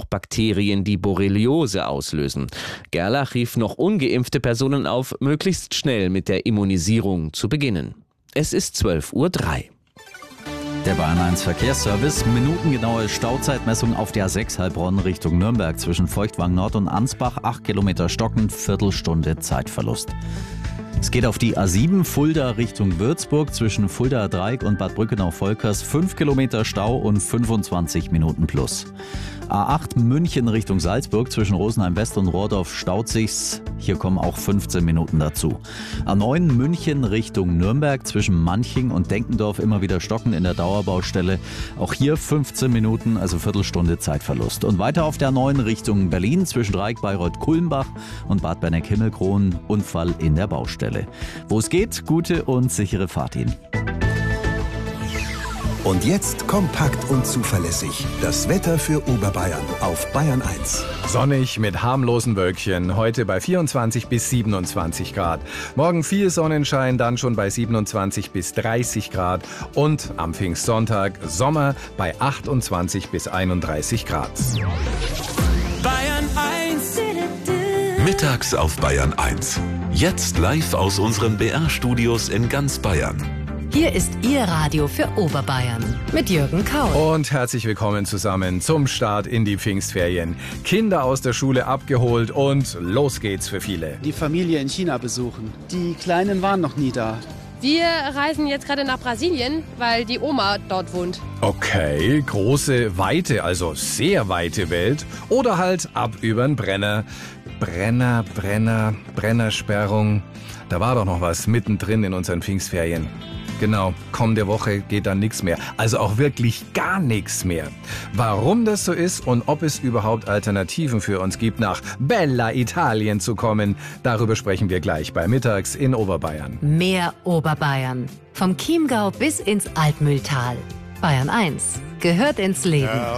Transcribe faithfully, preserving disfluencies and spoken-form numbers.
Bakterien, die Borreliose auslösen. Gerlach rief noch ungeimpfte Personen auf, möglichst schnell mit der Immunisierung zu beginnen. Es ist zwölf Uhr drei. Der Bayern eins Verkehrsservice. Minutengenaue Stauzeitmessung auf der A sechs Heilbronn Richtung Nürnberg zwischen Feuchtwang Nord und Ansbach. acht Kilometer stockend, Viertelstunde Zeitverlust. Es geht auf die A sieben Fulda Richtung Würzburg zwischen Fuldaer Dreieck und Bad Brückenau-Volkers. fünf Kilometer Stau und fünfundzwanzig Minuten plus. A acht München Richtung Salzburg zwischen Rosenheim West und Rohrdorf staut sich's. Hier kommen auch fünfzehn Minuten dazu. A neun München Richtung Nürnberg zwischen Manching und Denkendorf immer wieder stocken in der Dauerbaustelle. Auch hier fünfzehn Minuten, also Viertelstunde Zeitverlust. Und weiter auf der A neun Richtung Berlin zwischen Dreieck, Bayreuth, Kulmbach und Bad Berneck-Himmelkron. Unfall in der Baustelle. Wo es geht, gute und sichere Fahrt Ihnen. Und jetzt kompakt und zuverlässig das Wetter für Oberbayern auf Bayern eins. Sonnig mit harmlosen Wölkchen, heute bei vierundzwanzig bis siebenundzwanzig Grad. Morgen viel Sonnenschein, dann schon bei siebenundzwanzig bis dreißig Grad. Und am Pfingstsonntag Sommer bei achtundzwanzig bis einunddreißig Grad. Bayern eins. Mittags auf Bayern eins. Jetzt live aus unseren B R-Studios in ganz Bayern. Hier ist Ihr Radio für Oberbayern mit Jürgen Kaul. Und herzlich willkommen zusammen zum Start in die Pfingstferien. Kinder aus der Schule abgeholt und los geht's für viele. Die Familie in China besuchen. Die Kleinen waren noch nie da. Wir reisen jetzt gerade nach Brasilien, weil die Oma dort wohnt. Okay, große, weite, also sehr weite Welt. Oder halt ab übern Brenner. Brenner, Brenner, Brennersperrung. Da war doch noch was mittendrin in unseren Pfingstferien. Genau, kommende Woche geht dann nichts mehr. Also auch wirklich gar nichts mehr. Warum das so ist und ob es überhaupt Alternativen für uns gibt, nach Bella Italien zu kommen, darüber sprechen wir gleich bei Mittags in Oberbayern. Mehr Oberbayern. Vom Chiemgau bis ins Altmühltal. Bayern eins gehört ins Leben.